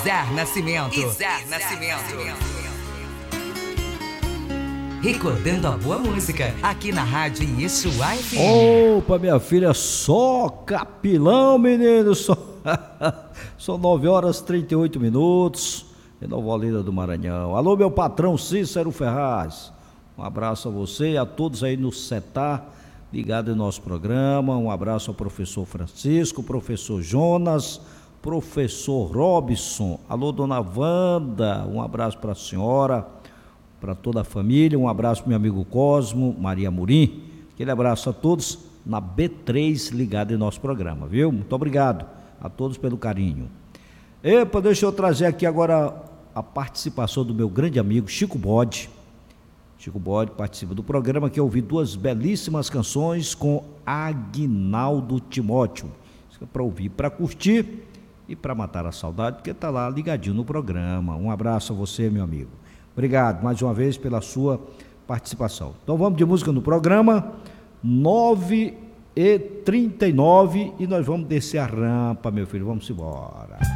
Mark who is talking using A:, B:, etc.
A: Izar Nascimento. Recordando a boa música aqui na Rádio Yeshua FM.
B: Opa, minha filha, só capilão, menino. São 9h38 em Nova Olinda do Maranhão. Alô, meu patrão Cícero Ferraz. Um abraço a você e a todos aí no CETAR, ligado em nosso programa. Um abraço ao professor Francisco, professor Jonas, professor Robson. Alô, dona Wanda, um abraço para a senhora, para toda a família. Um abraço para meu amigo Cosmo, Maria Murim. Aquele abraço a todos na B3, ligado em nosso programa, viu? Muito obrigado a todos pelo carinho. Epa, deixa eu trazer aqui agora a participação do meu grande amigo Chico Bode. Chico Bode participa do programa, que eu ouvi duas belíssimas canções com Aguinaldo Timóteo. Isso é para ouvir, para curtir e para matar a saudade, porque está lá ligadinho no programa. Um abraço a você, meu amigo. Obrigado mais uma vez pela sua participação. Então vamos de música no programa, 9h39, e nós vamos descer a rampa, meu filho, vamos embora.